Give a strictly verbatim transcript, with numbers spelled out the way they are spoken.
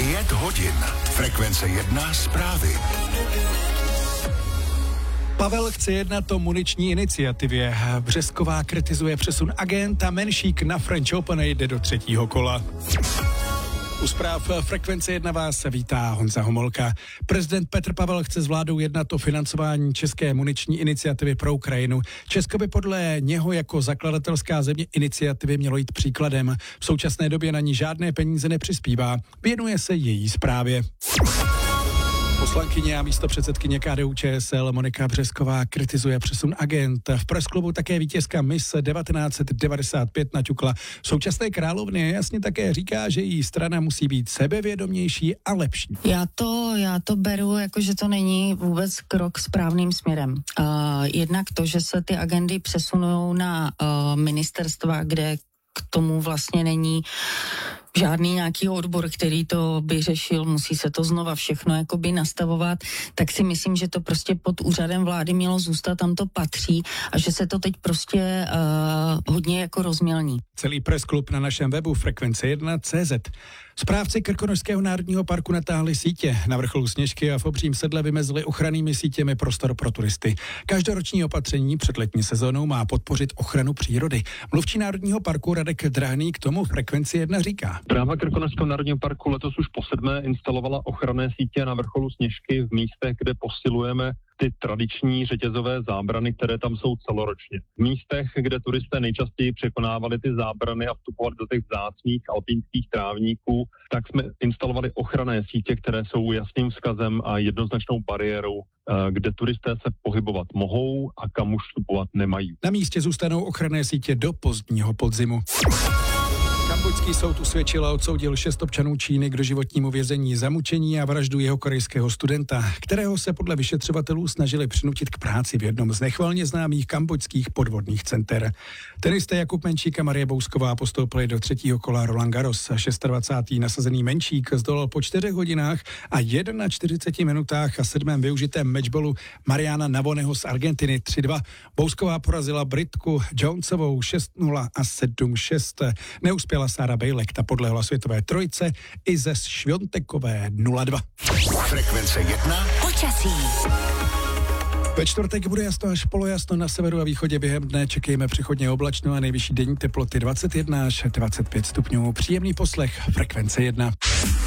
Pět hodin. Frekvence jedna zprávy. Pavel chce jednat o muniční iniciativě. Břesková kritizuje přesun agenta, Menšík na French Open jde do třetího kola. U zpráv Frekvence jedna vás vítá Honza Homolka. Prezident Petr Pavel chce s vládou jednat o financování české muniční iniciativy pro Ukrajinu. Česko by podle něho jako zakladatelská země iniciativy mělo jít příkladem. V současné době na ní žádné peníze nepřispívá. Věnuje se její správě. Poslankyně a místopředsedkyně K D U Č S L Monika Břesková kritizuje přesun agent. V presklubu také vítězka Miss devatenáct set devadesát pět naťukla. Současné královny jasně také říká, že její strana musí být sebevědomější a lepší. Já to, já to beru jako, že to není vůbec krok správným směrem. Uh, jednak to, že se ty agendy přesunou na uh, ministerstva, kde k tomu vlastně není žádný nějaký odbor, který to by řešil, musí se to znova všechno jakoby nastavovat, tak si myslím, že to prostě pod úřadem vlády mělo zůstat, tam to patří a že se to teď prostě uh, hodně jako rozmělní. Celý pressklub na našem webu frekvence jedna tečka cé zet. Správci Krkonošského národního parku natáhli sítě. Na vrcholu Sněžky a v Obřím sedle vymezili ochrannými sítěmi prostor pro turisty. Každoroční opatření před letní sezónou má podpořit ochranu přírody. Mluvčí Národního parku Radek Drahný k tomu Frekvenci jedna říká. Správa Krkonošského národního parku letos už po sedmé instalovala ochranné sítě na vrcholu Sněžky v místech, kde posilujeme ty tradiční řetězové zábrany, které tam jsou celoročně. V místech, kde turisté nejčastěji překonávali ty zábrany a vstupovali do těch vzácných alpínských trávníků, tak jsme instalovali ochranné sítě, které jsou jasným vzkazem a jednoznačnou bariérou, kde turisté se pohybovat mohou a kam už vstupovat nemají. Na místě zůstanou ochranné sítě do pozdního podzimu. Kambodžský soud usvědčil a odsoudil šest občanů Číny k doživotnímu vězení za mučení a vraždu jeho korejského studenta, kterého se podle vyšetřovatelů snažili přinutit k práci v jednom z nechvalně známých kambodžských podvodných center. Tenisté Jakub Menšík a Marie Bousková postoupili do třetího kola Roland Garros. dvacátý šestý nasazený Menšík zdolal po čtyřech hodinách a čtyřiceti jedna minutách a sedmém využitém matchballu Mariana Navoneho z Argentiny tři dva. Bousková porazila Britku Jonesovou šest nula a sedm šest. Neuspěla Sára Bejlek, ta podlehla světové trojce i ze Šviontekové nula dva. Frekvence jedna. Počasí. Ve čtvrtek bude jasno až polojasno, na severu a východě během dne čekejme přechodně oblačno a nejvyšší denní teploty dvacet jedna až dvacet pět stupňů. Příjemný poslech Frekvence jedna.